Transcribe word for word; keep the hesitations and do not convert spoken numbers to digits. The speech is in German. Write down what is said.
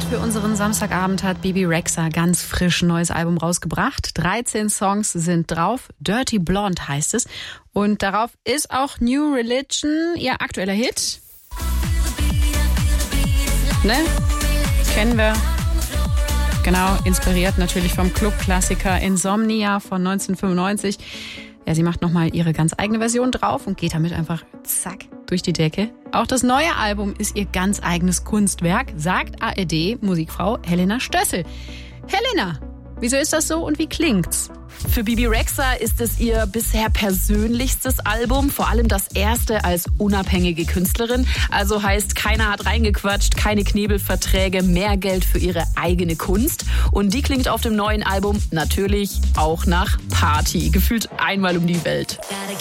für unseren Samstagabend hat Bebe Rexha ganz frisch ein neues Album rausgebracht. dreizehn Songs sind drauf. Dirty Blonde heißt es. Und darauf ist auch New Religion, ihr aktueller Hit. Ne? Kennen wir. Genau, inspiriert natürlich vom Clubklassiker Insomnia von neunzehnhundertfünfundneunzig. Ja, sie macht nochmal ihre ganz eigene Version drauf und geht damit einfach zack durch die Decke. Auch das neue Album ist ihr ganz eigenes Kunstwerk, sagt A R D-Musikfrau Helena Stössel. Helena, wieso ist das so und wie klingt's? Für Bebe Rexha ist es ihr bisher persönlichstes Album, vor allem das erste als unabhängige Künstlerin. Also heißt, keiner hat reingequatscht, keine Knebelverträge, mehr Geld für ihre eigene Kunst. Und die klingt auf dem neuen Album natürlich auch nach Party, gefühlt einmal um die Welt.